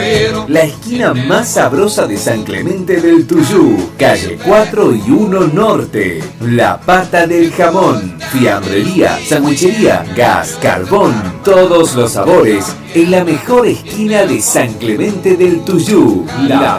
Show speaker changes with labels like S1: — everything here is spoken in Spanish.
S1: La esquina más sabrosa de San Clemente del Tuyú, calle 4 y 1 Norte. La Pata del Jamón, fiambrería, sandwichería, gas, carbón, todos los sabores en la mejor esquina de San Clemente del Tuyú. La